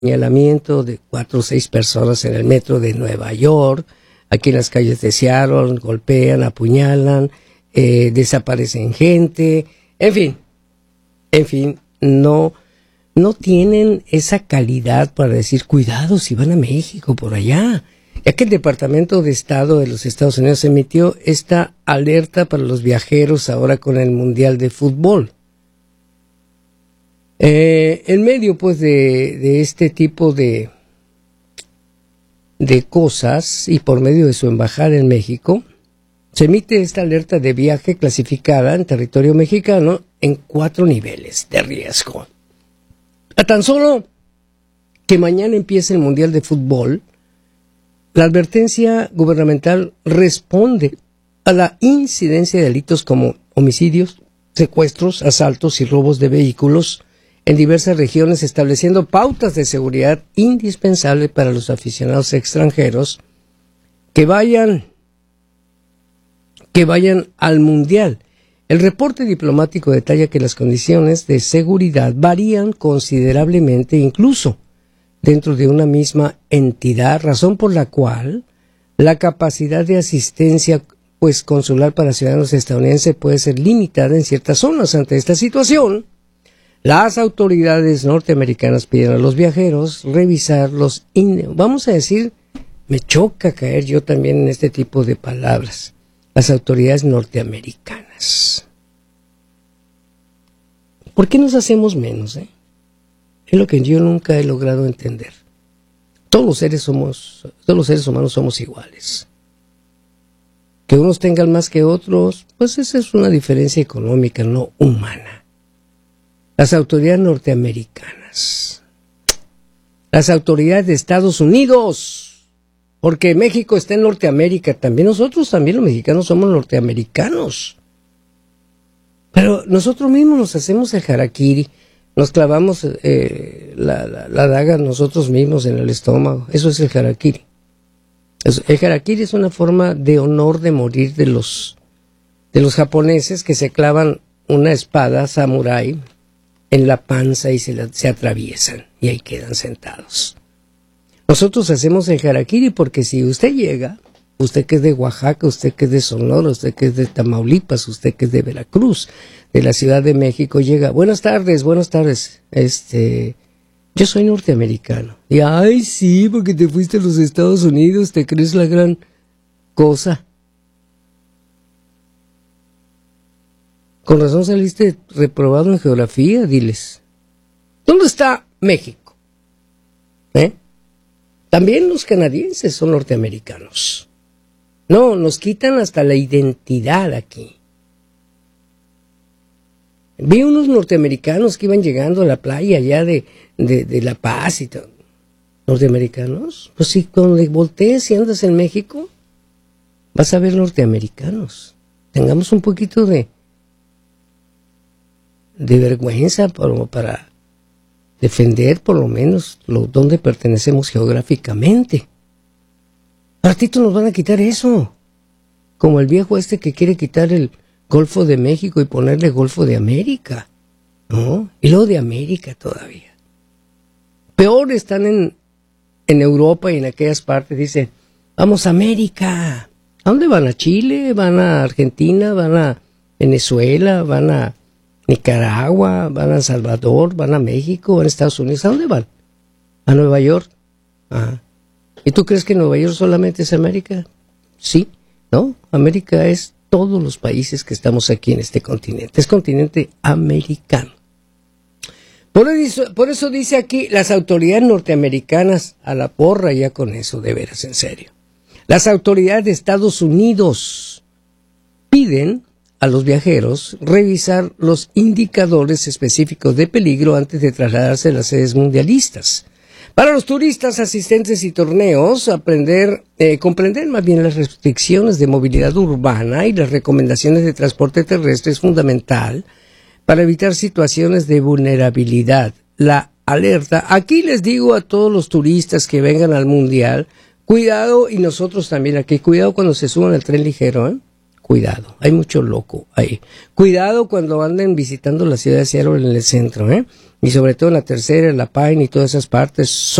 señalamiento de 4 o 6 personas en el metro de Nueva York, aquí en las calles de Seattle, golpean, apuñalan, desaparecen gente, en fin, no tienen esa calidad para decir, cuidado si van a México por allá. Ya que el Departamento de Estado de los Estados Unidos emitió esta alerta para los viajeros ahora con el Mundial de Fútbol. En medio, pues, de este tipo de cosas y por medio de su embajada en México, se emite esta alerta de viaje clasificada en territorio mexicano en 4 niveles de riesgo. A tan solo que mañana empiece el Mundial de Fútbol, la advertencia gubernamental responde a la incidencia de delitos como homicidios, secuestros, asaltos y robos de vehículos en diversas regiones, estableciendo pautas de seguridad indispensables para los aficionados extranjeros que vayan al Mundial. El reporte diplomático detalla que las condiciones de seguridad varían considerablemente, incluso dentro de una misma entidad, razón por la cual la capacidad de asistencia consular para ciudadanos estadounidenses puede ser limitada en ciertas zonas. Ante esta situación, las autoridades norteamericanas piden a los viajeros revisar vamos a decir, me choca caer yo también en este tipo de palabras, las autoridades norteamericanas. ¿Por qué nos hacemos menos, Es lo que yo nunca he logrado entender. Todos los seres humanos somos iguales. Que unos tengan más que otros, pues esa es una diferencia económica, no humana. Las autoridades norteamericanas, las autoridades de Estados Unidos, porque México está en Norteamérica, también nosotros, también los mexicanos somos norteamericanos. Pero nosotros mismos nos hacemos el harakiri, nos clavamos la daga nosotros mismos en el estómago. Eso es el harakiri. El harakiri es una forma de honor de morir de los japoneses que se clavan una espada samurái en la panza y se atraviesan y ahí quedan sentados. Nosotros hacemos el harakiri porque si usted llega, usted que es de Oaxaca, usted que es de Sonora, usted que es de Tamaulipas, usted que es de Veracruz, de la Ciudad de México, llega, buenas tardes, yo soy norteamericano. Y ay sí, porque te fuiste a los Estados Unidos, te crees la gran cosa. Con razón saliste reprobado en geografía, diles. ¿Dónde está México? También los canadienses son norteamericanos. No, nos quitan hasta la identidad aquí. Vi unos norteamericanos que iban llegando a la playa allá de La Paz y todo. ¿Norteamericanos? Pues si cuando voltees y andas en México, vas a ver norteamericanos. Tengamos un poquito de vergüenza para defender por lo menos donde pertenecemos geográficamente. A ratito nos van a quitar eso, como el viejo que quiere quitar el Golfo de México y ponerle Golfo de América, ¿no? Y luego de América todavía. Peor están en Europa y en aquellas partes, dicen, vamos a América. ¿A dónde van? ¿A Chile? ¿Van a Argentina? ¿Van a Venezuela? ¿Van a Nicaragua? ¿Van a El Salvador? ¿Van a México? ¿Van a Estados Unidos? ¿A dónde van? ¿A Nueva York? Ajá. ¿Y tú crees que Nueva York solamente es América? Sí, ¿no? América es todos los países que estamos aquí en este continente. Es continente americano. Por eso dice aquí, las autoridades norteamericanas, a la porra ya con eso, de veras, en serio. Las autoridades de Estados Unidos piden a los viajeros revisar los indicadores específicos de peligro antes de trasladarse a las sedes mundialistas. Para los turistas, asistentes y torneos, comprender más bien las restricciones de movilidad urbana y las recomendaciones de transporte terrestre es fundamental para evitar situaciones de vulnerabilidad. La alerta, aquí les digo a todos los turistas que vengan al Mundial, cuidado, y nosotros también aquí, cuidado cuando se suban al tren ligero, Cuidado, hay mucho loco ahí. Cuidado cuando anden visitando la ciudad de Seattle en el centro, y sobre todo en la Tercera, en la Pine y todas esas partes.